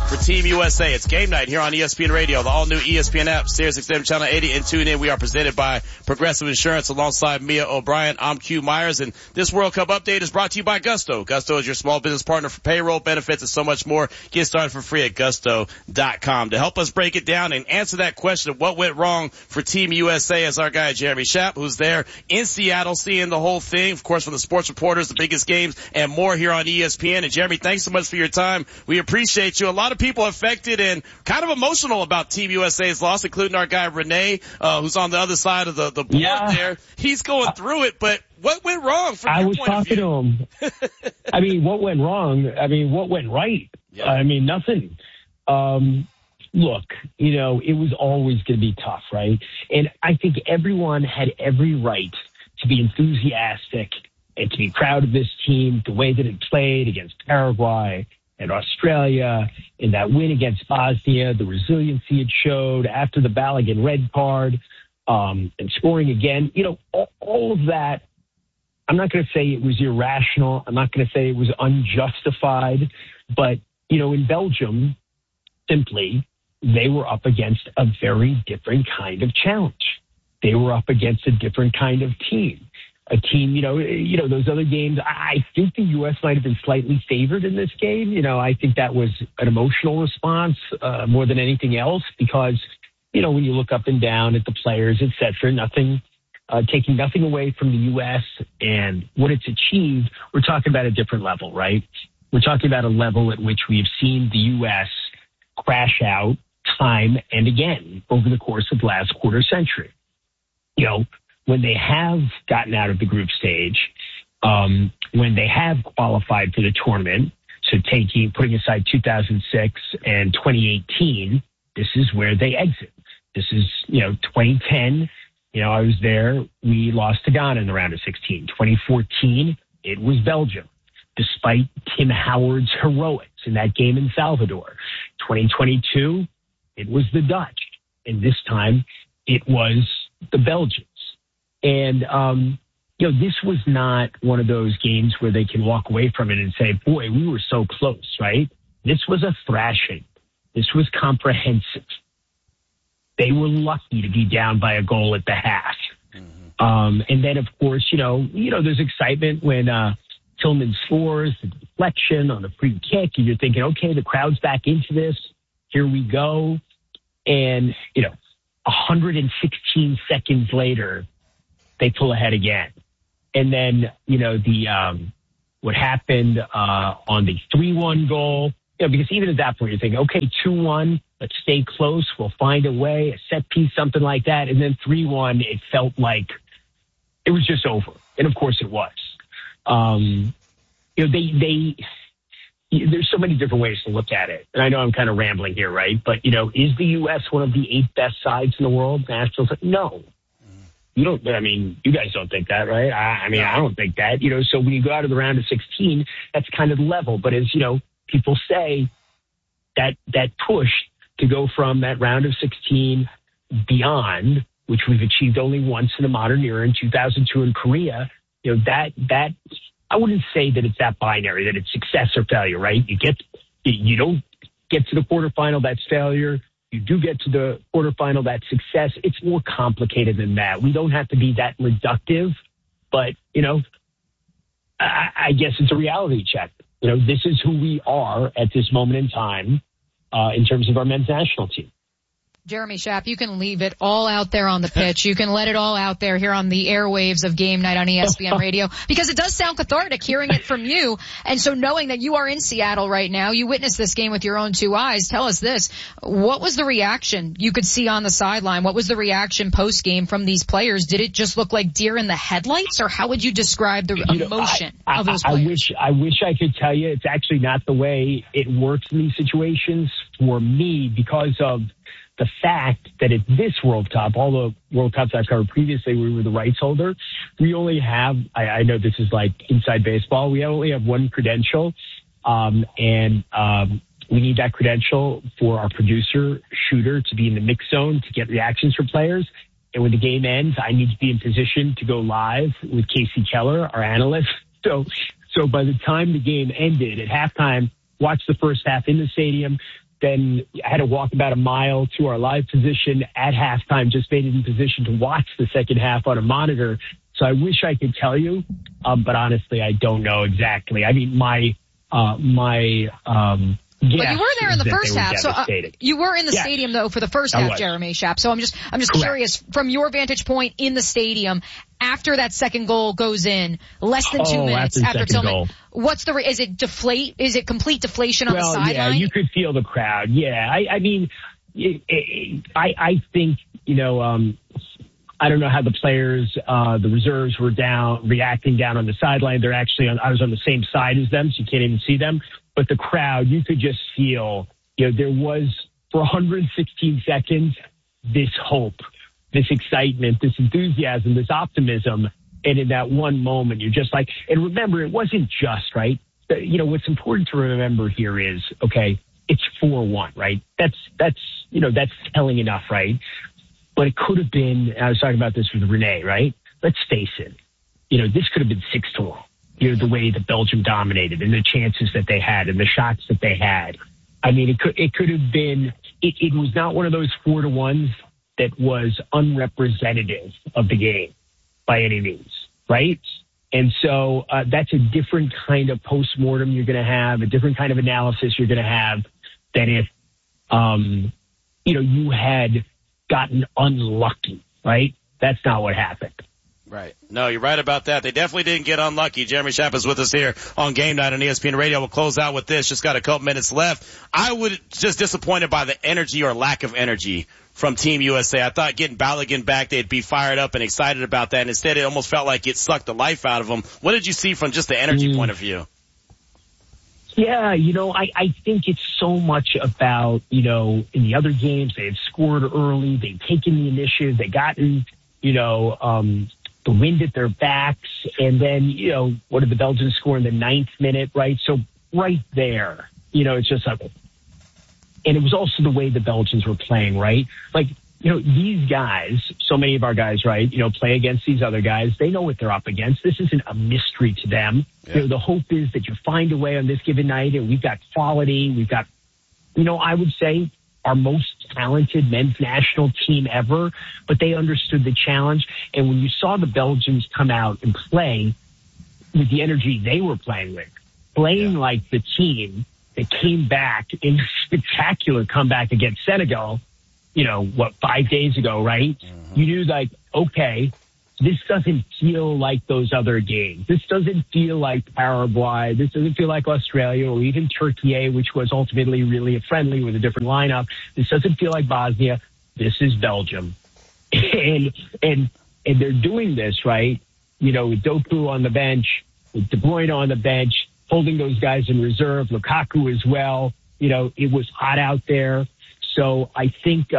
for Team USA. It's game night here on ESPN Radio, the all-new ESPN app, Sirius XM Channel 80, and tune in. We are presented by Progressive Insurance alongside Mia O'Brien. I'm Q Myers, and this World Cup update is brought to you by Gusto. Gusto is your small business partner for payroll, benefits, and so much more. Get started for free at gusto.com. To help us break it down and answer that question of what went wrong for Team USA is our guy, Jeremy Schaap, who's there in Seattle seeing the whole thing, of course, from the sports reporters, the biggest games, and more here on ESPN. And Jeremy, thanks so much for your time. We appreciate you. A lot of people affected and kind of emotional about Team USA's loss, including our guy Renee, who's on the other side of the board there. He's going through it, but what went wrong from your point of view? I was talking to him. I mean, what went wrong? I mean, what went right? Yeah. I mean, nothing. Look, you know, it was always going to be tough, right? And I think everyone had every right to be enthusiastic and to be proud of this team, the way that it played against Paraguay and Australia, in that win against Bosnia, the resiliency it showed after the Balogun red card, and scoring again. You know, all of that, I'm not going to say it was irrational. I'm not going to say it was unjustified. But, you know, in Belgium, simply, they were up against a very different kind of challenge. They were up against a different kind of team. A team, you know, those other games, I think the U.S. might have been slightly favored in this game. You know, I think that was an emotional response more than anything else because, you know, when you look up and down at the players, et cetera, taking nothing away from the U.S. and what it's achieved, we're talking about a different level, right? We're talking about a level at which we've seen the U.S. crash out time and again over the course of the last quarter century. You know, when they have gotten out of the group stage, when they have qualified for the tournament, so putting aside 2006 and 2018, this is where they exit. This is, you know, 2010, you know, I was there. We lost to Ghana in the round of 16. 2014, it was Belgium, despite Tim Howard's heroics in that game in Salvador. 2022, it was the Dutch. And this time, it was the Belgians. And, you know, this was not one of those games where they can walk away from it and say, boy, we were so close, right? This was a thrashing. This was comprehensive. They were lucky to be down by a goal at the half. Mm-hmm. And then, of course, you know, there's excitement when Tillman scores, the deflection on the free kick, and you're thinking, okay, the crowd's back into this. Here we go. And, you know, 116 seconds later, they pull ahead again. And then, you know, what happened on the 3-1 goal, you know, because even at that point, you're thinking, okay, 2-1, let's stay close. We'll find a way, a set piece, something like that. And then 3-1, it felt like it was just over. And of course it was. You know, there's so many different ways to look at it. And I know I'm kind of rambling here, right? But, you know, is the U.S. one of the 8 best sides in the world? National? No. You don't, I mean, you guys don't think that, right? I mean, I don't think that, you know, so when you go out of the round of 16, that's kind of level. But as, you know, people say that push to go from that round of 16 beyond, which we've achieved only once in the modern era in 2002 in Korea, you know, that I wouldn't say that it's that binary, that it's success or failure, right? You don't get to the quarterfinal, that's failure. You do get to the quarterfinal, that's success. It's more complicated than that. We don't have to be that reductive, but, you know, I guess it's a reality check. You know, this is who we are at this moment in time in terms of our men's national team. Jeremy Schaap, you can leave it all out there on the pitch. You can let it all out there here on the airwaves of Game Night on ESPN Radio, because it does sound cathartic hearing it from you. And so knowing that you are in Seattle right now, you witnessed this game with your own 2 eyes. Tell us this. What was the reaction you could see on the sideline? What was the reaction post-game from these players? Did it just look like deer in the headlights, or how would you describe the emotion of those players? I wish I could tell you it's actually not the way it works in these situations for me, because of the fact that at this World Cup, all the World Cups I've covered previously, we were the rights holder. We only have, I know this is like inside baseball, we only have one credential. And we need that credential for our producer, Shooter, to be in the mix zone to get reactions from players. And when the game ends, I need to be in position to go live with Casey Keller, our analyst. So by the time the game ended at halftime, watched the first half in the stadium, then had to walk about a mile to our live position at halftime, just made it in position to watch the second half on a monitor. So I wish I could tell you, but honestly, I don't know exactly. I mean, but you were there in the first half, so you were in the stadium though for the first half, Jeremy Schaap. So I'm just curious from your vantage point in the stadium after that second goal goes in, less than 2 minutes after Tillman. What's is it complete deflation on the sideline? Yeah, you could feel the crowd. Yeah, I mean, I think I don't know how the players, the reserves were reacting down on the sideline. They're actually I was on the same side as them, so you can't even see them. But the crowd, you could just feel, there was for 116 seconds, this hope, this excitement, this enthusiasm, this optimism. And in that one moment, you're just like, and remember, it wasn't just, right? What's important to remember here is, okay, it's 4-1, right? That's telling enough, right? But it could have been, I was talking about this with Renee, right? Let's face it. This could have been 6-1. The way that Belgium dominated and the chances that they had and the shots that they had. I mean, it could have been, it was not one of those 4-1s that was unrepresentative of the game by any means, right? And so that's a different kind of postmortem you're going to have, a different kind of analysis you're going to have than if, you had gotten unlucky, right? That's not what happened. Right. No, you're right about that. They definitely didn't get unlucky. Jeremy Schaap is with us here on Game Night on ESPN Radio. We'll close out with this. Just got a couple minutes left. I was just disappointed by the energy or lack of energy from Team USA. I thought getting Balogun back, they'd be fired up and excited about that. And instead, it almost felt like it sucked the life out of them. What did you see from just the energy point of view? Yeah, I think it's so much about, in the other games, they had scored early, they'd taken the initiative, they gotten, the wind at their backs, and then, what did the Belgians score in the 9th minute, right? So right there, it's just like, and it was also the way the Belgians were playing, right? Like, these guys, so many of our guys, right, play against these other guys. They know what they're up against. This isn't a mystery to them. Yeah. The hope is that you find a way on this given night, and we've got quality. We've got, I would say, our most talented men's national team ever, but they understood the challenge. And when you saw the Belgians come out and play with the energy they were playing with, like the team that came back in a spectacular comeback against Senegal, 5 days ago, right? Mm-hmm. You knew like, okay, this doesn't feel like those other games. This doesn't feel like Paraguay. This doesn't feel like Australia or even Turkey, which was ultimately really friendly with a different lineup. This doesn't feel like Bosnia. This is Belgium. And they're doing this, right? With Doku on the bench, with De Bruyne on the bench, holding those guys in reserve, Lukaku as well. It was hot out there. So I think,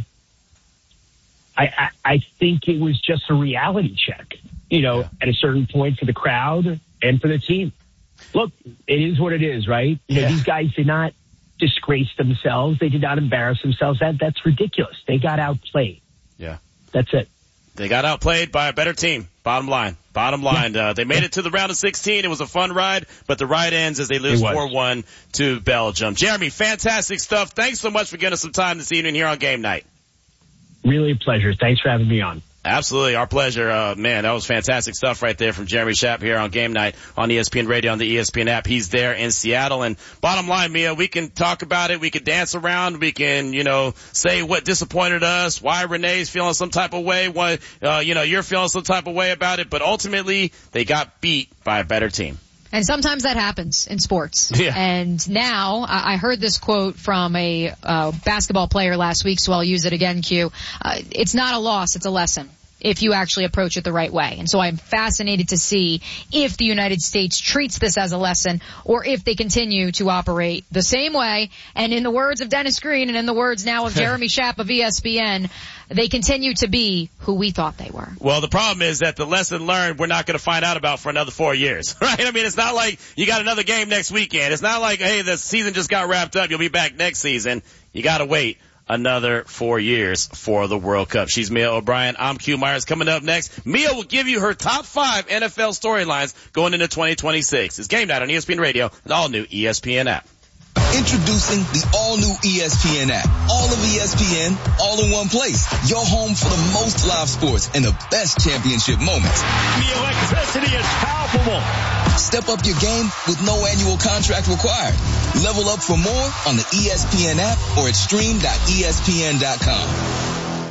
I think it was just a reality check, at a certain point for the crowd and for the team. Look, it is what it is, right? These guys did not disgrace themselves. They did not embarrass themselves. That's ridiculous. They got outplayed. Yeah. That's it. They got outplayed by a better team. Bottom line. They made it to the round of 16. It was a fun ride, but the ride ends as they lose 4-1 to Belgium. Jeremy, fantastic stuff. Thanks so much for giving us some time this evening here on Game Night. Really a pleasure. Thanks for having me on. Absolutely. Our pleasure. Man, that was fantastic stuff right there from Jeremy Schaap here on Game Night on ESPN Radio on the ESPN app. He's there in Seattle. And bottom line, Mia, we can talk about it. We can dance around. We can, say what disappointed us, why Renee's feeling some type of way, why, you're feeling some type of way about it. But ultimately, they got beat by a better team. And sometimes that happens in sports. Yeah. And now, I heard this quote from a basketball player last week, so I'll use it again, Q. It's not a loss, it's a lesson if you actually approach it the right way. And so I'm fascinated to see if the United States treats this as a lesson or if they continue to operate the same way. And in the words of Dennis Green and in the words now of Jeremy Schaap of ESPN, they continue to be who we thought they were. Well, the problem is that the lesson learned we're not going to find out about for another 4 years, right? I mean, it's not like you got another game next weekend. It's not like, hey, the season just got wrapped up. You'll be back next season. You got to wait another 4 years for the World Cup. She's Mia O'Brien. I'm Q Myers. Coming up next, Mia will give you her top 5 NFL storylines going into 2026. It's Game Night on ESPN Radio, the all-new ESPN app. Introducing the all-new ESPN app. All of ESPN, all in one place. Your home for the most live sports and the best championship moments. The electricity is palpable. Step up your game with no annual contract required. Level up for more on the ESPN app or at stream.espn.com.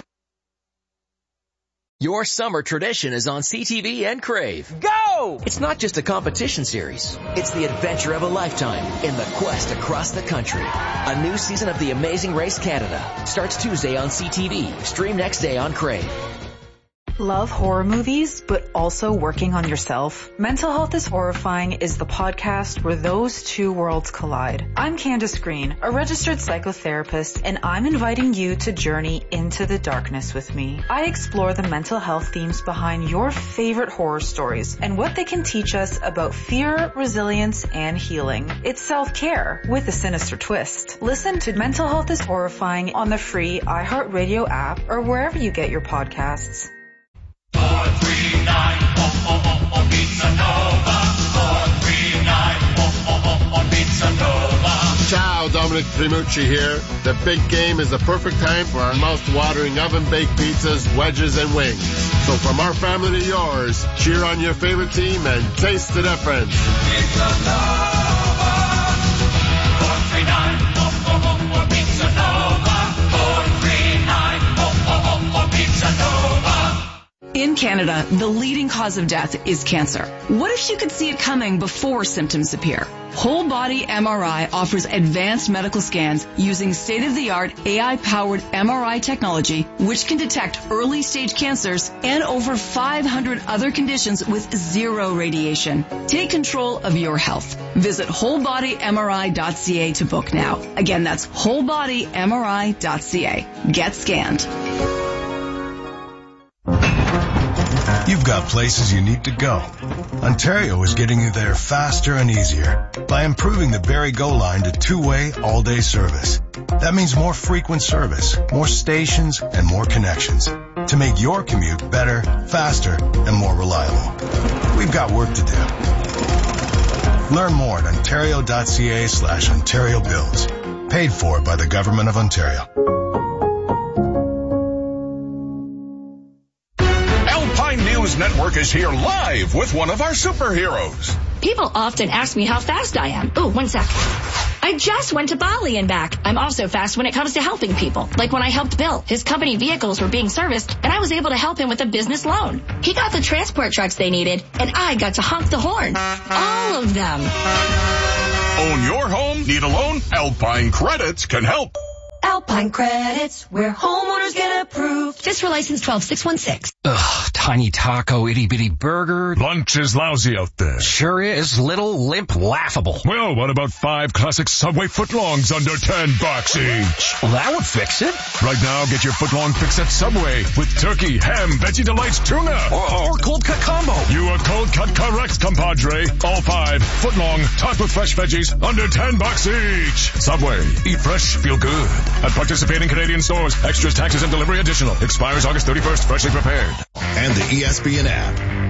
Your summer tradition is on CTV and Crave. Go! It's not just a competition series. It's the adventure of a lifetime in the quest across the country. A new season of The Amazing Race Canada starts Tuesday on CTV. Stream next day on Crave. Love horror movies, but also working on yourself? Mental Health is Horrifying is the podcast where those two worlds collide. I'm Candace Green, a registered psychotherapist, and I'm inviting you to journey into the darkness with me. I explore the mental health themes behind your favorite horror stories and what they can teach us about fear, resilience, and healing. It's self-care with a sinister twist. Listen to Mental Health is Horrifying on the free iHeartRadio app or wherever you get your podcasts. 439 Pizza Nova. 439 Pizza Nova. Ciao, Dominic Primucci here. The big game is the perfect time for our mouth-watering oven-baked pizzas, wedges, and wings. So from our family to yours, cheer on your favorite team and taste the difference. Pizza Nova. 439 Pizza Nova. 439 Pizza Nova. In Canada, the leading cause of death is cancer. What if you could see it coming before symptoms appear? Whole Body MRI offers advanced medical scans using state-of-the-art AI-powered MRI technology, which can detect early-stage cancers and over 500 other conditions with zero radiation. Take control of your health. Visit wholebodymri.ca to book now. Again, that's wholebodymri.ca. Get scanned. You've got places you need to go. Ontario is getting you there faster and easier by improving the Barrie Go line to two-way all-day service. That means more frequent service, more stations, and more connections to make your commute better, faster, and more reliable. We've got work to do. Learn more at ontario.ca/Ontario Builds. Paid for by the Government of Ontario. News Network is here live with one of our superheroes. People often ask me how fast I am. Oh, 1 sec. I just went to Bali and back. I'm also fast when it comes to helping people. Like when I helped Bill. His company vehicles were being serviced, and I was able to help him with a business loan. He got the transport trucks they needed, and I got to honk the horn. All of them. Own your home? Need a loan? Alpine Credits can help. Alpine Credits, where homeowners get approved. FSRA license 12616. Ugh, tiny taco, itty-bitty burger. Lunch is lousy out there. Sure is. Little, limp, laughable. Well, what about 5 classic Subway footlongs under $10 each? Well, that would fix it. Right now, get your footlong fix at Subway with turkey, ham, Veggie Delights, tuna. Or cold cut combo. You are cold cut correct, compadre. All 5 footlong, topped with fresh veggies, under $10 each. Subway. Eat fresh, feel good. At participating Canadian stores. Extras, taxes, and delivery additional. Expires August 31st. Freshly prepared. And the ESPN app.